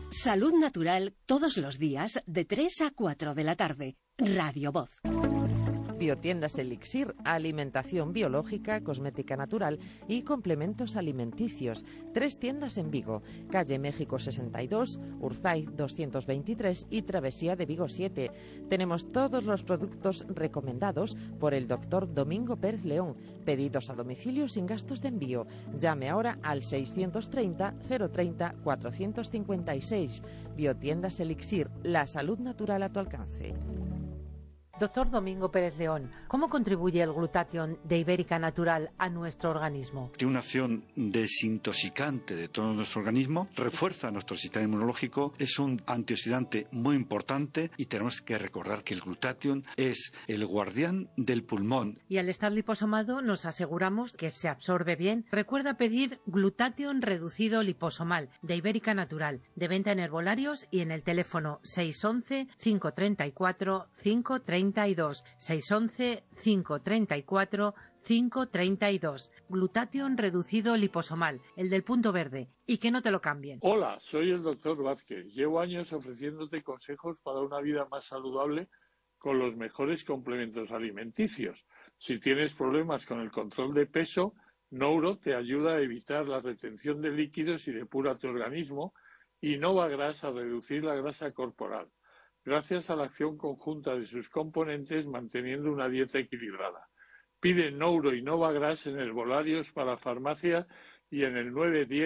Salud Natural todos los días de 3 a 4 de la tarde. Radio Voz. Biotiendas Elixir, alimentación biológica, cosmética natural y complementos alimenticios. 3 tiendas en Vigo, calle México 62, Urzaiz 223 y Travesía de Vigo 7. Tenemos todos los productos recomendados por el doctor Domingo Pérez León. Pedidos a domicilio sin gastos de envío. Llame ahora al 630 030 456. Biotiendas Elixir, la salud natural a tu alcance. Doctor Domingo Pérez León, ¿cómo contribuye el glutatión de Ibérica Natural a nuestro organismo? Tiene una acción desintoxicante de todo nuestro organismo, refuerza nuestro sistema inmunológico, es un antioxidante muy importante y tenemos que recordar que el glutatión es el guardián del pulmón. Y al estar liposomado nos aseguramos que se absorbe bien. Recuerda pedir glutatión reducido liposomal de Ibérica Natural, de venta en herbolarios y en el teléfono 611 534 532. 611 534 532. Glutatión reducido liposomal, el del punto verde, y que no te lo cambien. Hola, soy el doctor Vázquez. Llevo años ofreciéndote consejos para una vida más saludable con los mejores complementos alimenticios. Si tienes problemas con el control de peso, Nouro te ayuda a evitar la retención de líquidos y depura tu organismo, y Novagras a reducir la grasa corporal, gracias a la acción conjunta de sus componentes manteniendo una dieta equilibrada. Pide Nouro y Novagras en herbolarios para farmacia y en el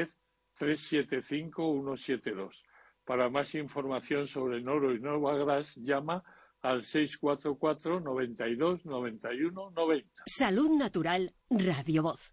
910-375-172. Para más información sobre Nouro y Novagras, llama al 644 92 91 90. Salud Natural, Radio Voz.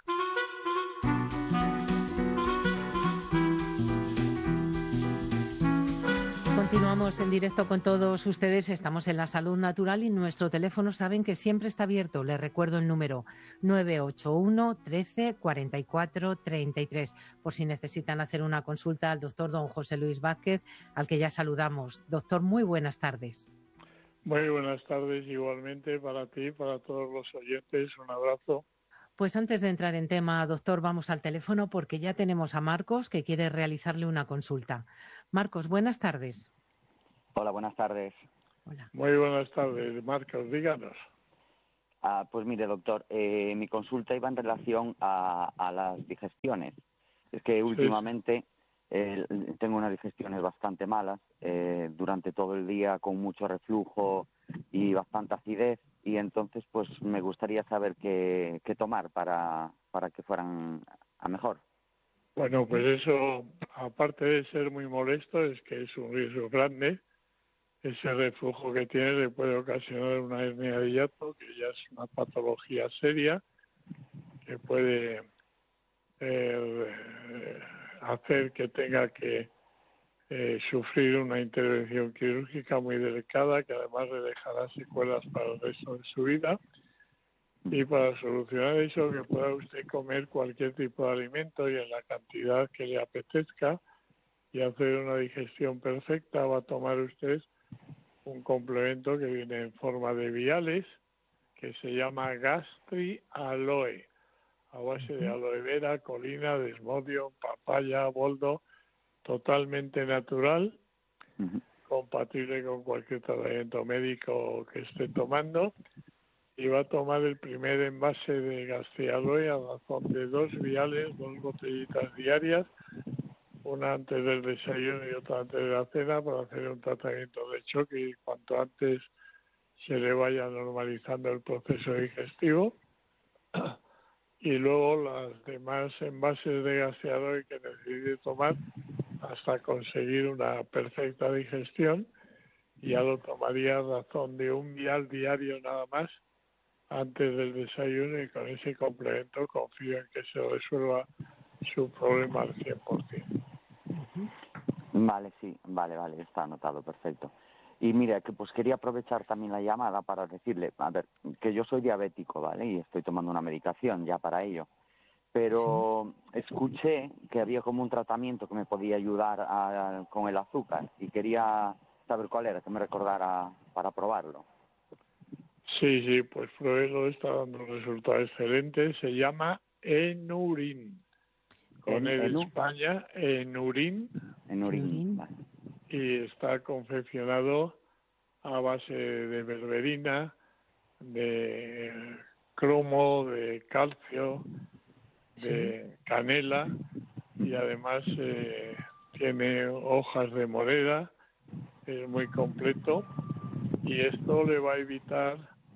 Continuamos en directo con todos ustedes. Estamos en la Salud Natural y nuestro teléfono saben que siempre está abierto. Les recuerdo el número 981 13 44 33 por si necesitan hacer una consulta al doctor don José Luis Vázquez, al que ya saludamos. Doctor, muy buenas tardes. Muy buenas tardes igualmente para ti y para todos los oyentes. Un abrazo. Pues antes de entrar en tema, doctor, vamos al teléfono porque ya tenemos a Marcos que quiere realizarle una consulta. Marcos, buenas tardes. Hola, buenas tardes. Hola. Muy buenas tardes, Marcos, díganos. Pues mire, doctor, mi consulta iba en relación a las digestiones. Es que últimamente tengo unas digestiones bastante malas, durante todo el día con mucho reflujo y bastante acidez, y entonces pues me gustaría saber qué tomar para que fueran a mejor. Bueno, pues eso, aparte de ser muy molesto, es que es un riesgo grande. Ese reflujo que tiene le puede ocasionar una hernia de hiato, que ya es una patología seria, que puede hacer que tenga que sufrir una intervención quirúrgica muy delicada, que además le dejará secuelas para el resto de su vida. Y para solucionar eso, que pueda usted comer cualquier tipo de alimento y en la cantidad que le apetezca y hacer una digestión perfecta, va a tomar usted un complemento que viene en forma de viales, que se llama Gastri Aloe, a base de aloe vera, colina, desmodium, papaya, boldo, totalmente natural, compatible con cualquier tratamiento médico que esté tomando, y va a tomar el primer envase de Gastri Aloe a razón de 2 viales, 2 botellitas diarias, una antes del desayuno y otra antes de la cena, para hacer un tratamiento de choque y cuanto antes se le vaya normalizando el proceso digestivo. Y luego las demás envases de Gastri Aloe que necesite tomar hasta conseguir una perfecta digestión, y ya lo tomaría a razón de 1 vial diario nada más antes del desayuno, y con ese complemento confío en que se resuelva su problema al 100%. Vale, sí, vale, está anotado, perfecto. Y mira, que pues quería aprovechar también la llamada para decirle, a ver, que yo soy diabético, ¿vale? Y estoy tomando una medicación ya para ello. Pero escuché que había como un tratamiento que me podía ayudar con el azúcar y quería saber cuál era, que me recordara para probarlo. Sí, pues pruébelo, está dando un resultado excelente. Se llama Enurin. Con el España, Enurin. Enurin, vale. y está confeccionado a base de berberina, de cromo, de calcio, de canela y además tiene hojas de morera, es muy completo y esto le va a evitar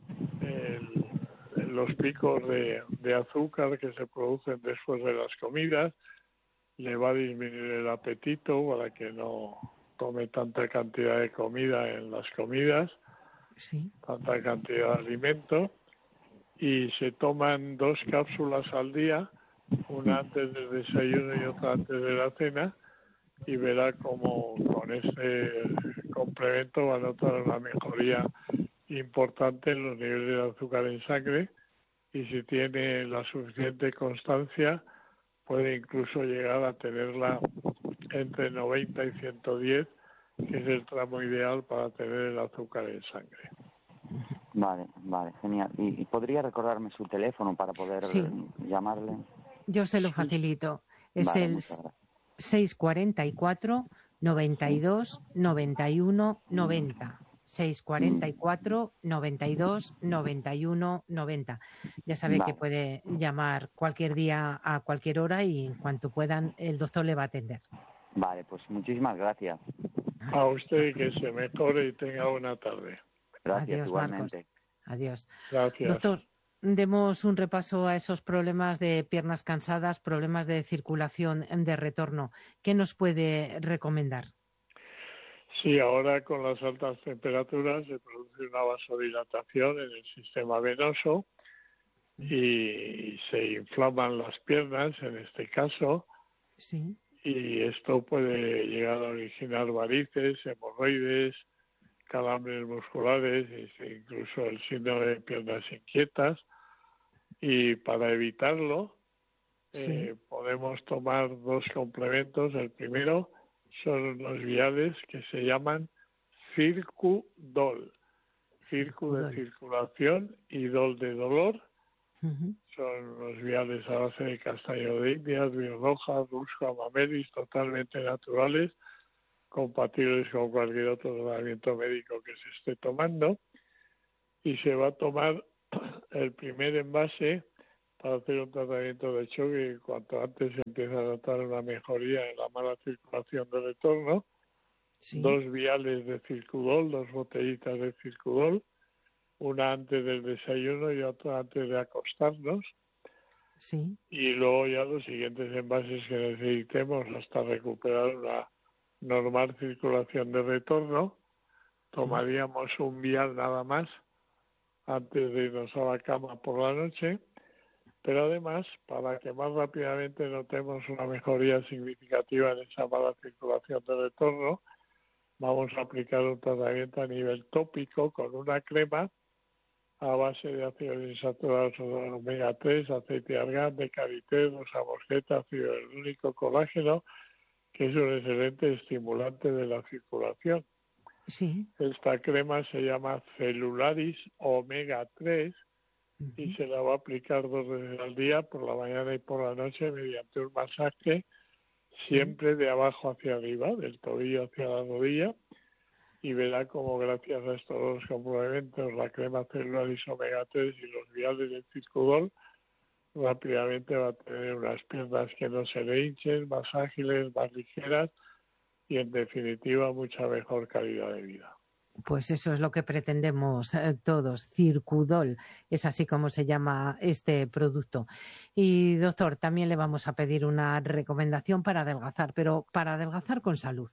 los picos de azúcar que se producen después de las comidas, le va a disminuir el apetito para que no tome tanta cantidad de comida en las comidas, tanta cantidad de alimento, y se toman 2 cápsulas al día, una antes del desayuno y otra antes de la cena, y verá cómo con este complemento va a notar una mejoría importante en los niveles de azúcar en sangre, y si tiene la suficiente constancia puede incluso llegar a tenerla entre 90 y 110, que es el tramo ideal para tener el azúcar en sangre. Vale, genial. ¿Y podría recordarme su teléfono para poder llamarle? Yo se lo facilito. Es vale, el 644 92 91 90. 644 92 91 90. Ya sabe que puede llamar cualquier día a cualquier hora y en cuanto puedan el doctor le va a atender. Vale, pues muchísimas gracias. A usted, que se mejore y tenga buena tarde. Gracias. Adiós, igualmente. Marcos. Adiós. Gracias. Doctor, demos un repaso a esos problemas de piernas cansadas, problemas de circulación de retorno. ¿Qué nos puede recomendar? Sí, ahora con las altas temperaturas se produce una vasodilatación en el sistema venoso y se inflaman las piernas, en este caso, y esto puede llegar a originar varices, hemorroides, calambres musculares e incluso el síndrome de piernas inquietas. Y para evitarlo podemos tomar 2 complementos. El primero son los viales que se llaman Circudol. Circu de circulación y Dol de dolor. Son los viales a base de castaño de India, río roja, rusco, amamelis, totalmente naturales, compatibles con cualquier otro tratamiento médico que se esté tomando. Y se va a tomar el primer envase para hacer un tratamiento de choque, y cuanto antes se empieza a notar una mejoría en la mala circulación de retorno. 2 viales de Circudol, 2 botellitas de Circudol, una antes del desayuno y otra antes de acostarnos. Y luego ya los siguientes envases que necesitemos hasta recuperar una normal circulación de retorno. Tomaríamos un vial nada más antes de irnos a la cama por la noche, pero además, para que más rápidamente notemos una mejoría significativa en esa mala circulación de retorno, vamos a aplicar un tratamiento a nivel tópico con una crema a base de ácidos insaturados de omega 3, aceite de argán, de karité, rosa-mosqueta, ácido hialurónico, colágeno, que es un excelente estimulante de la circulación. Esta crema se llama Celularis Omega 3 y se la va a aplicar 2 veces al día, por la mañana y por la noche, mediante un masaje siempre de abajo hacia arriba, del tobillo hacia la rodilla, y verá como gracias a estos 2 complementos, la crema Celularis Omega 3 y los viales de Circudol, rápidamente va a tener unas piernas que no se le hinchen, más ágiles, más ligeras y en definitiva mucha mejor calidad de vida. Pues eso es lo que pretendemos todos. Circudol es así como se llama este producto. Y doctor, también le vamos a pedir una recomendación para adelgazar, pero para adelgazar con salud.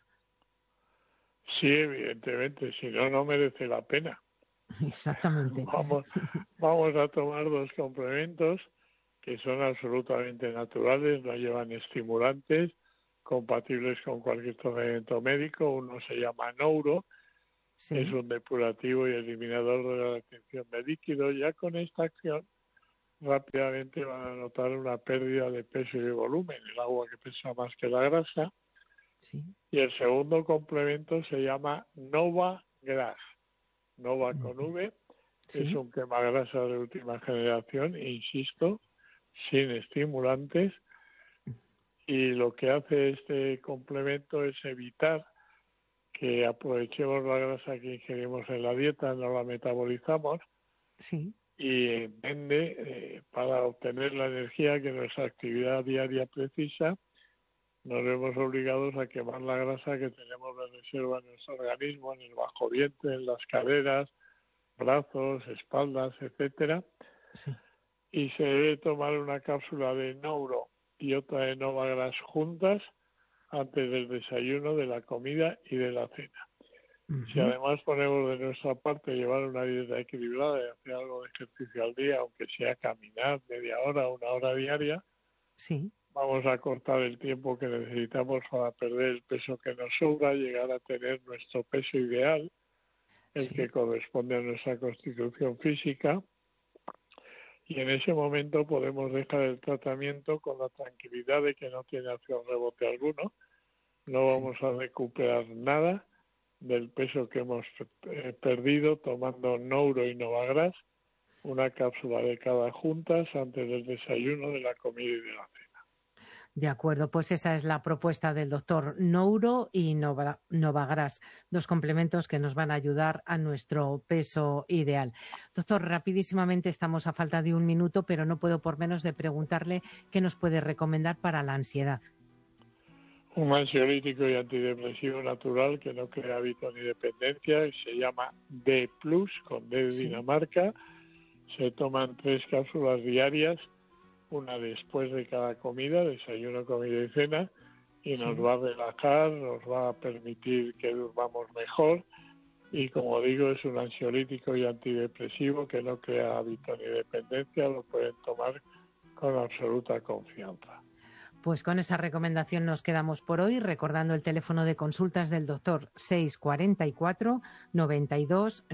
Sí, evidentemente, si no, no merece la pena. Exactamente. Vamos a tomar 2 complementos que son absolutamente naturales, no llevan estimulantes, compatibles con cualquier tratamiento médico. Uno se llama Nouro, es un depurativo y eliminador de la retención de líquido. Ya con esta acción rápidamente van a notar una pérdida de peso y de volumen, el agua que pesa más que la grasa. Y el segundo complemento se llama Nova Gras, Nova con V, es un quemagrasa de última generación, insisto, sin estimulantes, y lo que hace este complemento es evitar que aprovechemos la grasa que ingerimos en la dieta, no la metabolizamos, Sí. y para obtener la energía que nuestra actividad diaria precisa, nos vemos obligados a quemar la grasa que tenemos de reserva en nuestro organismo, en el bajo vientre, en las caderas, brazos, espaldas, etcétera. Sí. Y se debe tomar una cápsula de Nouro y otra de Novagras juntas antes del desayuno, de la comida y de la cena. Si además ponemos de nuestra parte llevar una dieta equilibrada y hacer algo de ejercicio al día, aunque sea caminar media hora, 1 hora diaria, Sí. vamos a cortar el tiempo que necesitamos para perder el peso que nos sobra, llegar a tener nuestro peso ideal, el Sí. que corresponde a nuestra constitución física, y en ese momento podemos dejar el tratamiento con la tranquilidad de que no tiene acción rebote alguno, no vamos a recuperar nada del peso que hemos perdido tomando Nouro y Novagras, una cápsula de cada juntas antes del desayuno, de la comida y de la cena. De acuerdo, pues esa es la propuesta del doctor Nouro y Novagras, 2 complementos que nos van a ayudar a nuestro peso ideal. Doctor, rapidísimamente, estamos a falta de 1 minuto, pero no puedo por menos de preguntarle qué nos puede recomendar para la ansiedad. Un ansiolítico y antidepresivo natural que no crea hábito ni dependencia y se llama D+, con D de Dinamarca. Se toman 3 cápsulas diarias, una después de cada comida, desayuno, comida y cena, y nos va a relajar, nos va a permitir que durmamos mejor, y como digo, es un ansiolítico y antidepresivo que no crea hábito ni dependencia, lo pueden tomar con absoluta confianza. Pues con esa recomendación nos quedamos por hoy, recordando el teléfono de consultas del doctor 644 92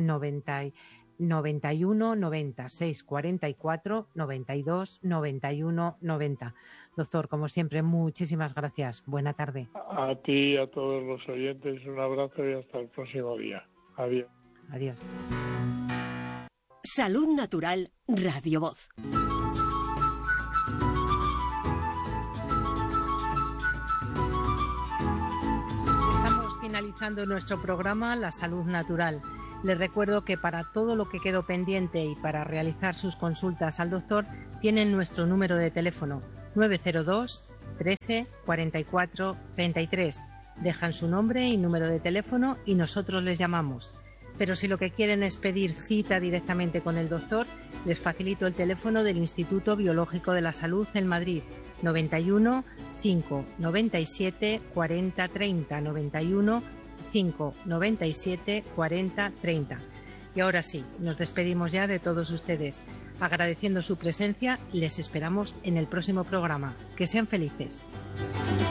91 90, 644 92 91 90. Doctor, como siempre, muchísimas gracias. Buena tarde. A ti y a todos los oyentes, un abrazo y hasta el próximo día. Adiós. Adiós. Salud Natural, Radio Voz. Estamos finalizando nuestro programa La Salud Natural. Les recuerdo que para todo lo que quedó pendiente y para realizar sus consultas al doctor tienen nuestro número de teléfono 902 13 44 33. Dejan su nombre y número de teléfono y nosotros les llamamos. Pero si lo que quieren es pedir cita directamente con el doctor, les facilito el teléfono del Instituto Biológico de la Salud en Madrid, 91 5 97 40 30, 91 5 97 40 30. Y ahora sí, nos despedimos ya de todos ustedes. Agradeciendo su presencia, les esperamos en el próximo programa. Que sean felices.